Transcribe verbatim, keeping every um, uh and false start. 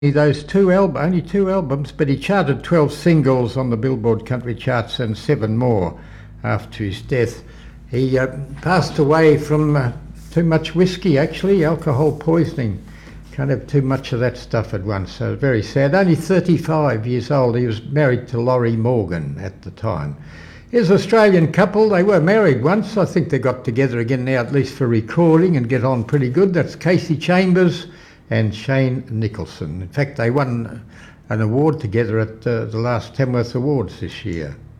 those two al- only two albums, but he charted twelve singles on the Billboard Country charts and seven more after his death. He uh, passed away from uh, too much whiskey, actually, alcohol poisoning. Can't have too much of that stuff at once, so very sad. Only thirty-five years old. He was married to Laurie Morgan at the time. Here's an Australian couple. They were married once. I think they got together again now, at least for recording, and get on pretty good. That's Casey Chambers and Shane Nicholson. In fact, they won an award together at uh, the last Tamworth Awards this year.